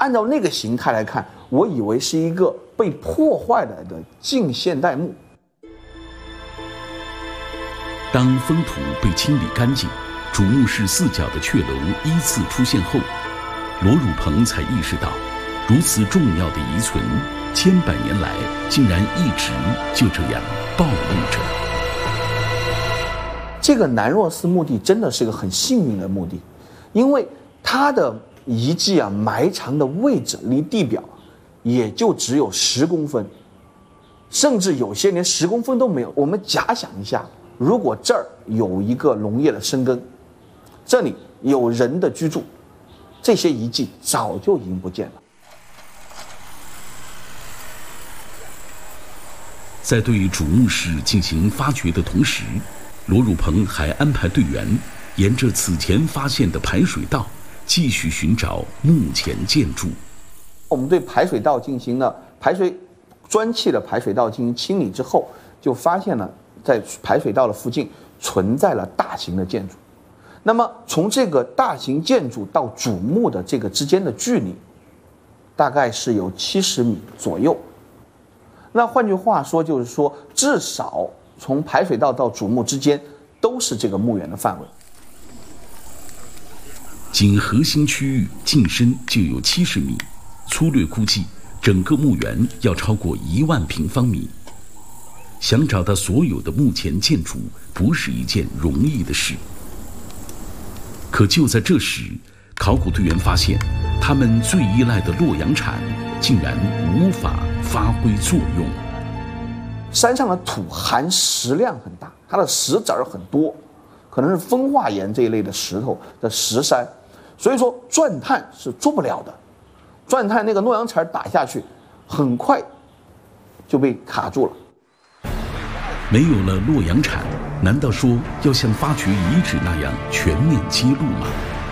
按照那个形态来看，我以为是一个被破坏了的近现代墓。 当封土被清理干净，主墓室四角的阙楼依次出现后，罗汝鹏才意识到，如此重要的遗存，千百年来竟然一直就这样暴露着。 这个南若寺墓地真的是个很幸运的墓地，因为它的遗迹埋藏的位置离地表也就只有10公分，甚至有些连10公分都没有。我们假想一下，如果这儿有一个农业的生根，这里有人的居住，这些遗迹早就已经不见了。 在对主墓室进行发掘的同时，罗汝鹏还安排队员沿着此前发现的排水道继续寻找墓前建筑。 我们对排水道进行了砖砌的排水道进行清理之后，就发现了在排水道的附近存在了大型的建筑。那么从这个大型建筑到主墓的这个之间的距离，大概是有70米左右。那换句话说，就是说至少从排水道到主墓之间都是这个墓园的范围。 仅核心区域进深就有70米，粗略估计，整个墓园要超过1万平方米。想找到所有的墓前建筑，不是一件容易的事。可就在这时，考古队员发现，他们最依赖的洛阳铲竟然无法发挥作用。 山上的土含石量很大，它的石子儿很多，可能是风化岩这一类的石头的石山，所以说钻探是做不了的。钻探那个洛阳铲打下去，很快就被卡住了。 没有了洛阳铲，难道说要像发掘遗址那样全面揭露吗？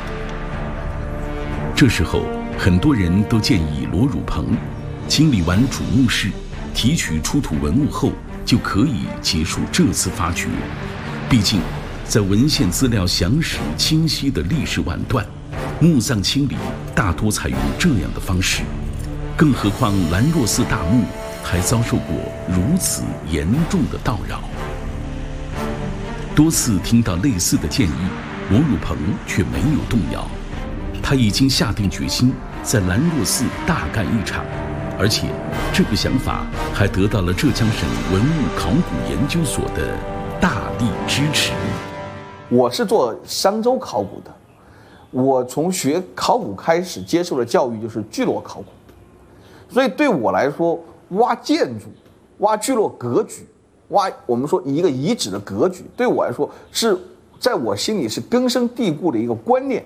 这时候，很多人都建议罗汝鹏清理完主墓室，提取出土文物后，就可以结束这次发掘。毕竟，在文献资料详实清晰的历史晚段，墓葬清理大多采用这样的方式，更何况兰若寺大墓还遭受过如此严重的盗扰。多次听到类似的建议，罗汝鹏却没有动摇。他已经下定决心在兰若寺大干一场，而且这个想法还得到了浙江省文物考古研究所的大力支持。 我是做商周考古的，我从学考古开始接受的教育就是聚落考古，所以对我来说，挖建筑、挖聚落格局、挖我们说一个遗址的格局，对我来说是在我心里是根深蒂固的一个观念。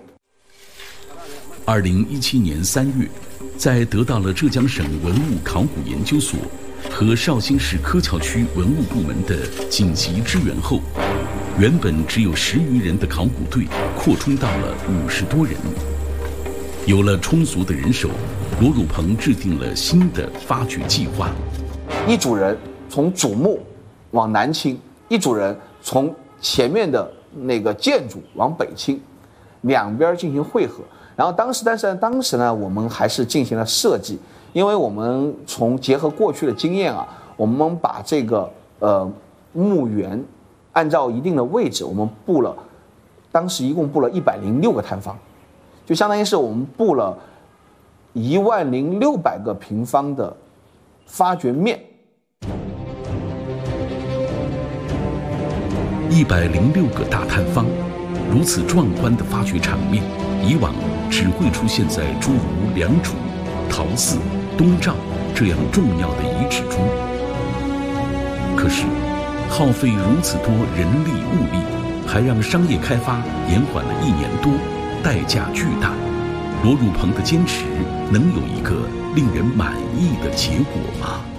2017年3月，在得到了浙江省文物考古研究所和绍兴市柯桥区文物部门的紧急支援后，原本只有10余人的考古队扩充到了50多人。有了充足的人手，罗汝鹏制定了新的发掘计划。 一组人从主墓往南倾，一组人从前面的那个建筑往北倾，两边进行汇合。然后当时呢，我们还是进行了设计，因为我们从结合过去的经验我们把这个墓园按照一定的位置，我们布了，当时一共布了106个探方，就相当于是我们布了10600个平方的发掘面。 106个大探方，如此壮观的发掘场面，以往只会出现在诸如良渚、陶寺、东照这样重要的遗址中。可是，耗费如此多人力物力，还让商业开发延缓了1年多，代价巨大。罗汝鹏的坚持能有一个令人满意的结果吗？